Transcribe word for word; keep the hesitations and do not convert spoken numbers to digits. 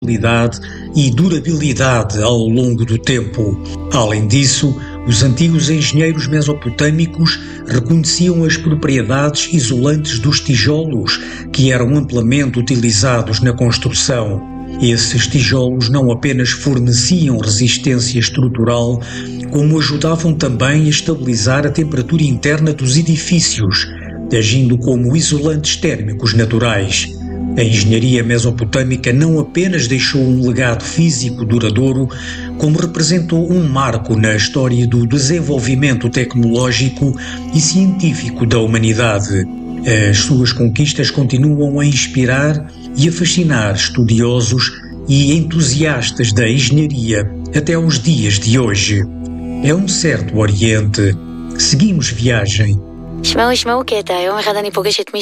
e durabilidade ao longo do tempo. Além disso, os antigos engenheiros mesopotâmicos reconheciam as propriedades isolantes dos tijolos, que eram amplamente utilizados na construção. Esses tijolos não apenas forneciam resistência estrutural, como ajudavam também a estabilizar a temperatura interna dos edifícios, agindo como isolantes térmicos naturais. A engenharia mesopotâmica não apenas deixou um legado físico duradouro, como representou um marco na história do desenvolvimento tecnológico e científico da humanidade. As suas conquistas continuam a inspirar e a fascinar estudiosos e entusiastas da engenharia até aos dias de hoje. É um certo Oriente. seguimos viagem. שמעו, שמעו קטע, יום אחד אני פוגשת מישהו